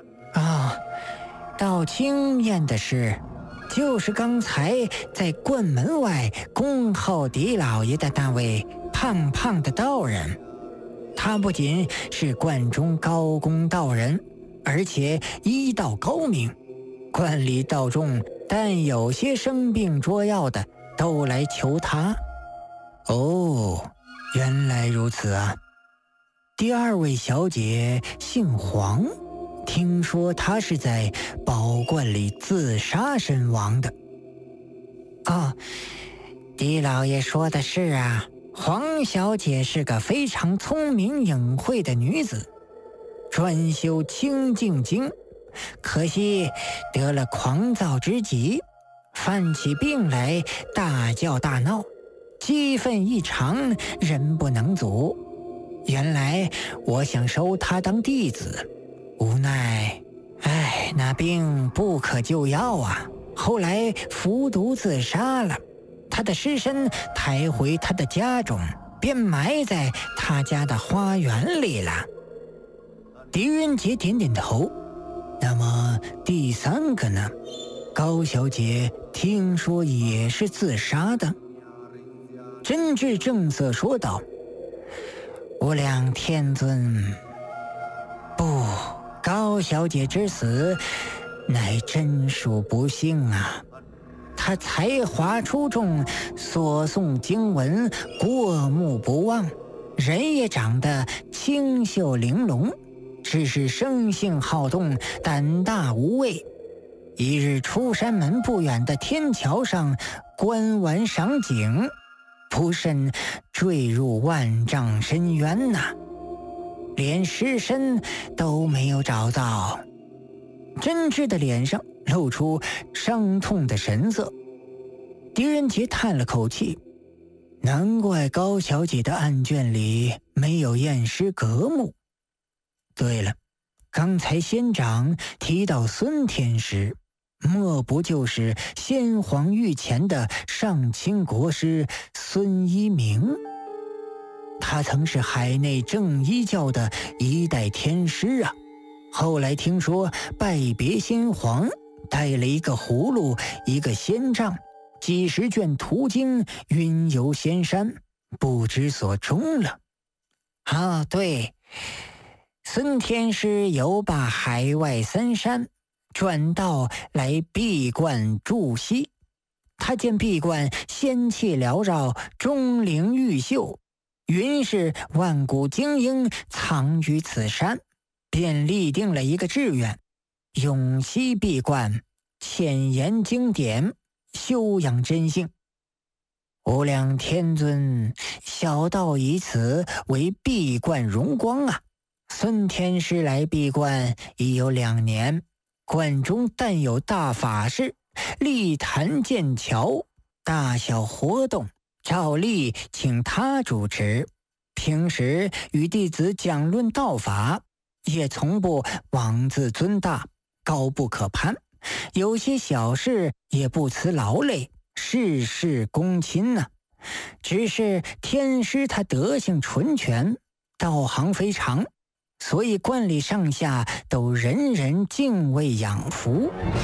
啊，倒惊艳的是，就是刚才在冠门外恭候狄老爷的那位胖胖的道人。他不仅是冠中高公道人，而且医道高明。冠里道众但有些生病捉药的都来求他。哦，原来如此啊。第二位小姐姓黄，听说她是在宝冠里自杀身亡的。哦，狄老爷说的是啊，黄小姐是个非常聪明隐晦的女子，专修清净经，可惜得了狂躁之疾，犯起病来大叫大闹，激愤异常，人不能阻。原来我想收她当弟子，无奈那病不可救药啊，后来服毒自杀了。他的尸身抬回他的家中，便埋在他家的花园里了。狄仁杰点点头。那么第三个呢？高小姐听说也是自杀的。真挚正色说道：无量天尊，不，高小姐之死乃真属不幸啊。她才华出众，所诵经文过目不忘，人也长得清秀玲珑，只是生性好动，胆大无畏。一日出山门不远的天桥上观玩赏景，不慎坠入万丈深渊呐，连尸身都没有找到。真挚的脸上露出伤痛的神色。狄仁杰叹了口气，难怪高小姐的案卷里没有验尸格目。对了，刚才仙长提到孙天师，莫不就是先皇御前的上清国师孙一鸣？他曾是海内正一教的一代天师啊，后来听说拜别先皇，带了一个葫芦，一个仙杖，几十卷图经，云游仙山，不知所终了。对，孙天师游罢海外三山，转道来闭关筑西。他见闭关仙气缭绕，钟灵毓秀，云是万古精英藏于此山，便立定了一个志愿：永息闭关，浅研经典，修养真性。无量天尊，小道以此为闭关荣光啊！孙天师来闭关已有2年，关中但有大法事，立坛建桥，大小活动照例请他主持。平时与弟子讲论道法，也从不妄自尊大，高不可攀。有些小事也不辞劳累，事事躬亲呐。只是天师他德性纯全，道行非常，所以观里上下都人人敬畏仰服。